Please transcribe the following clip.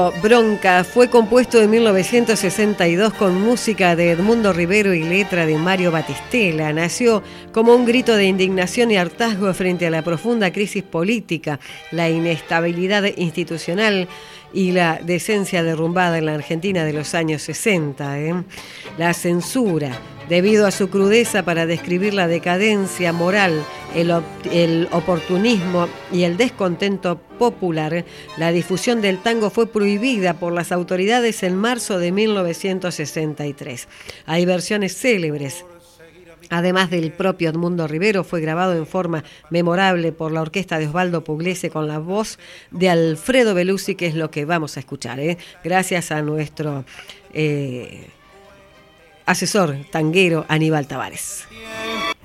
Bronca fue compuesto en 1962 con música de Edmundo Rivero y letra de Mario Batistela. Nació como un grito de indignación y hartazgo frente a la profunda crisis política, la inestabilidad institucional y la decencia derrumbada en la Argentina de los años 60. La censura, debido a su crudeza para describir la decadencia moral, el oportunismo y el descontento popular, la difusión del tango fue prohibida por las autoridades en marzo de 1963. Hay versiones célebres. Además del propio Edmundo Rivero, fue grabado en forma memorable por la orquesta de Osvaldo Pugliese con la voz de Alfredo Belusi, que es lo que vamos a escuchar, gracias a nuestro asesor tanguero Aníbal Tavares.